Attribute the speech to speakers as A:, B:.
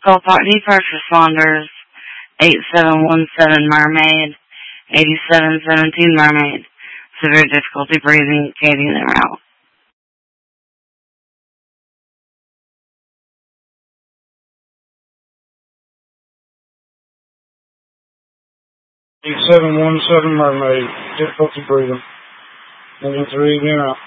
A: Call Putney First Responders, 8717 Mermaid, 8717 Mermaid. Severe difficulty breathing, Katie, they're out.
B: Eight seven one seven Mermaid, difficulty breathing. Moving 3 again out.